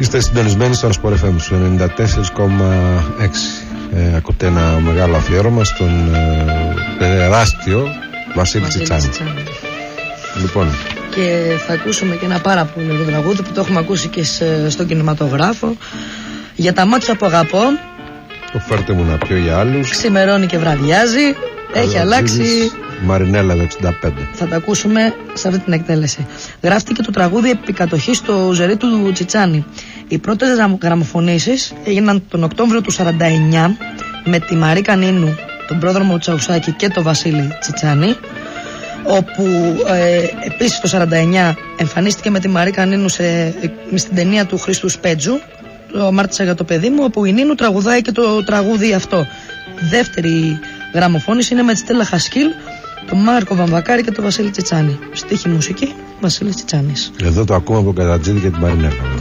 Είστε συντονισμένοι στον Sport FM του 94,6. Ακούτε ένα μεγάλο αφιέρωμα στον τεράστιο Βασίλη Τσιτσάνη. Λοιπόν. Και θα ακούσουμε και ένα πάρα πολύ ωραίο τραγούδι που το έχουμε ακούσει και στον κινηματογράφο. Για τα μάτια που αγαπώ. Το φέρτε μου να πιω για άλλους. Ξημερώνει και βραδιάζει. Έχει αλλάξει. Μαρινέλα 65. Θα τα ακούσουμε σε αυτή την εκτέλεση. Γράφτηκε το τραγούδι επί κατοχή στο ζερί του Τσιτσάνη. Οι πρώτες γραμμοφωνήσεις έγιναν τον Οκτώβριο του 49 με τη Μαρίκα Νίνου, τον πρόδρομο Τσαουσάκη και τον Βασίλη Τσιτσάνη, όπου επίσης το 49 εμφανίστηκε με τη Μαρίκα Νίνου στην ταινία του Χρήστου Σπέτζου, το Μάρτισα για το παιδί μου, όπου η Νίνου τραγουδάει και το τραγούδι αυτό. Δεύτερη γραμμοφώνηση είναι με τη Στέλλα Χασκίλ, τον Μάρκο Βαμβακάρη και τον Βασίλη Τσιτσάνη. Στίχη μουσική, Βασίλης Τσιτσάνης. Εδώ το ακούμε από Καρατζίδη και την Μαρινέλα.